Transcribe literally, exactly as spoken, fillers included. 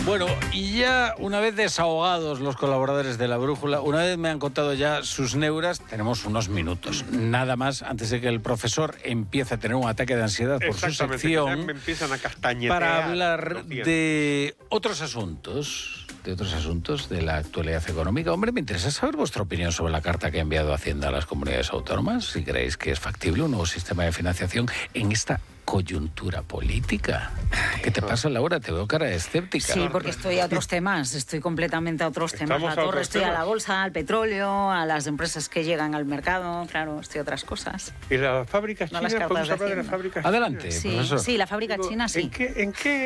Bueno, y ya una vez desahogados los colaboradores de La Brújula, una vez me han contado ya sus neuras, tenemos unos minutos, nada más, antes de que el profesor empiece a tener un ataque de ansiedad por su sección, me empiezan a castañetear para hablar de otros asuntos, de otros asuntos de la actualidad económica. Hombre, me interesa saber vuestra opinión sobre la carta que ha enviado Hacienda a las comunidades autónomas, si creéis que es factible un nuevo sistema de financiación en esta coyuntura política. ¿Qué te pasa, Laura? Te veo cara de escéptica. Sí, porque estoy a otros temas, estoy completamente a otros temas. Estamos La a torre, otros estoy temas. a la bolsa, al petróleo, a las empresas que llegan al mercado, claro, estoy a otras cosas. ¿Y las fábricas No las chinas? cartas ¿Podemos de hablar de las Hacienda. fábricas Adelante, chinas? Sí, profesor. sí, la fábrica Digo, china sí. ¿En qué, en qué